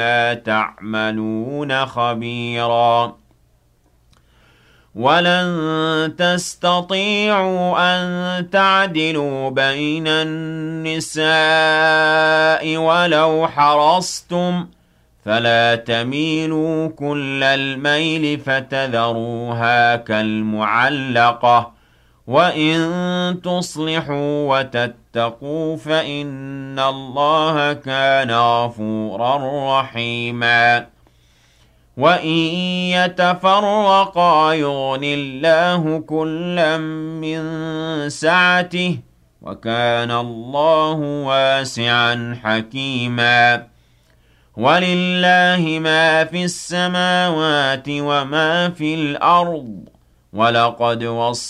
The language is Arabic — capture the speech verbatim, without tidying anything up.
بما تعملون خبيرا ولن تستطيعوا أن تعدلوا بين النساء ولو حرصتم فلا تميلوا كل الميل فتذروها كالمعلقة وإن تصلحوا وتتقوا فإن الله كان غفورا رحيما وإن يتفرقا يغن الله كلا من سعته وكان الله واسعا حكيما ولله ما في السماوات وما في الأرض ولقد وصلنا